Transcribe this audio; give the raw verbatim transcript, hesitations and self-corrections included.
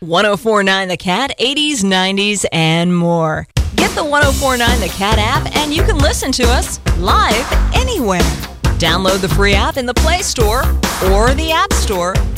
ten forty-nine The Cat, eighties, nineties, and more. Get the ten forty-nine The Cat app and you can listen to us live anywhere. Download the free app in the Play Store or the App Store